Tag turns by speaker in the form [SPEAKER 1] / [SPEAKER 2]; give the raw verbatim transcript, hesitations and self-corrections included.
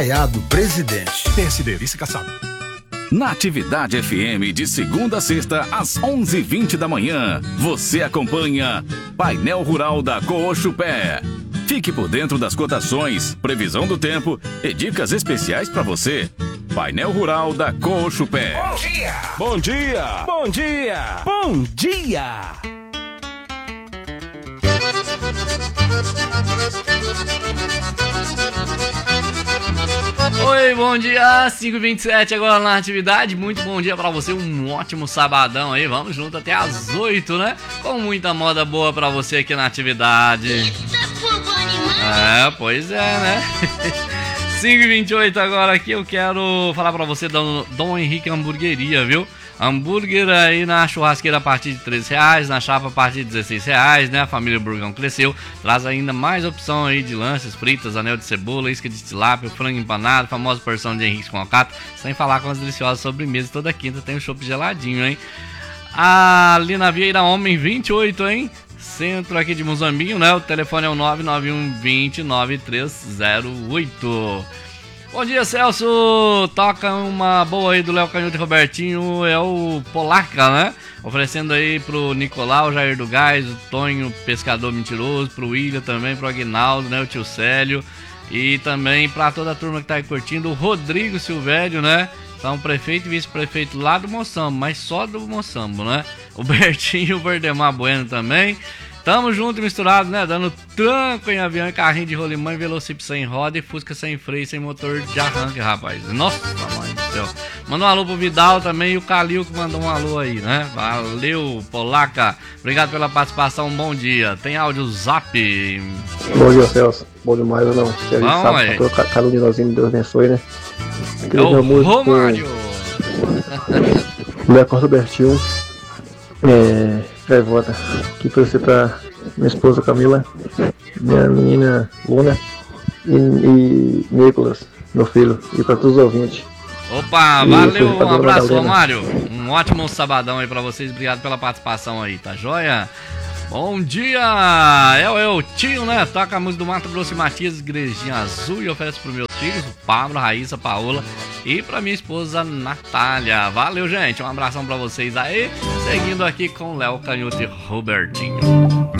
[SPEAKER 1] Aiado Presidente.
[SPEAKER 2] P S D, vice-caçado.
[SPEAKER 3] Natividade F M, de segunda a sexta, às onze e vinte da manhã. Você acompanha Painel Rural da Cooxupé. Fique por dentro das cotações, previsão do tempo e dicas especiais para você. Painel Rural da Cooxupé.
[SPEAKER 2] Bom dia! Bom dia! Bom dia! Bom dia!
[SPEAKER 4] Oi, bom dia, cinco e vinte e sete agora na atividade, muito bom dia pra você, um ótimo sabadão aí, vamos junto até às oito, né? Com muita moda boa pra você aqui na atividade. É, pois é, né? cinco e vinte e oito agora aqui, eu quero falar pra você da Dom Henrique Hamburgueria, viu? Hambúrguer aí na churrasqueira a partir de treze reais, na chapa a partir de dezesseis reais, né? A família Burgão cresceu, traz ainda mais opção aí de lanches, fritas, anel de cebola, isca de tilápia, frango empanado, famosa porção de Henrique com alcatra, sem falar com as deliciosas sobremesas. Toda quinta tem um chopp geladinho, hein? Ali na Vieira Homem vinte e oito, hein? Centro aqui de Muzambinho, né? O telefone é o nove nove um vinte nove três zero oito. Bom dia, Celso. Toca uma boa aí do Léo Canhoto e Robertinho, é o Polaca, né? Oferecendo aí pro Nicolau, Jair do Gás, o Tonho, Pescador Mentiroso, pro William também, pro Aguinaldo, né? O tio Célio. E também pra toda a turma que tá aí curtindo, o Rodrigo Silvério, né? São prefeito e vice-prefeito lá do Moçambo, mas só do Moçambo, né? O Bertinho e o Verdemar Bueno também. Tamo junto e misturado, né? Dando tranco em avião, em carrinho de rolimã, velocípede sem roda e Fusca sem freio, sem motor de arranque, rapaz. Nossa, mãe do céu. Manda um alô pro Vidal também e o Calil que mandou um alô aí, né? Valeu, Polaca. Obrigado pela participação, um bom dia. Tem áudio zap.
[SPEAKER 5] Bom dia, Celso. Bom demais ou não? Se a gente
[SPEAKER 4] Bom,
[SPEAKER 5] sabe,
[SPEAKER 4] aí.
[SPEAKER 5] pra cada um de nós, Deus abençoe, né?
[SPEAKER 4] É o Romário.
[SPEAKER 5] Léo Costa Bertil. É... Gaivota, aqui pra você, pra minha esposa Camila, minha menina Luna e, e Nicolas, meu filho, e pra todos os ouvintes.
[SPEAKER 4] Opa,
[SPEAKER 5] e
[SPEAKER 4] valeu, um abraço,
[SPEAKER 5] Madalena.
[SPEAKER 4] Romário. Um ótimo sabadão aí pra vocês, obrigado pela participação aí, tá joia? Bom dia, é o eu, tio, né? Toca a música do Mato Grosso e Matias, Igrejinha Azul, e oferece pros meus filhos, o Pablo, a Raíssa, a Paola e pra minha esposa Natália. Valeu, gente, um abração pra vocês aí, seguindo aqui com Léo Canhoto e Robertinho.